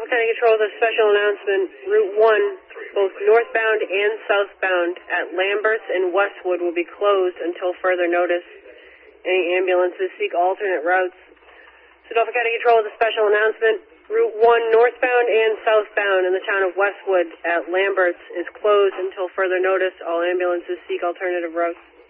Suffolk County Control with a special announcement. Route 1, both northbound and southbound at Lamberts and Westwood will be closed until further notice. Any ambulances seek alternate routes. Suffolk County Control with a special announcement. Route 1 northbound and southbound in the town of Westwood at Lamberts is closed until further notice. All ambulances seek alternative routes.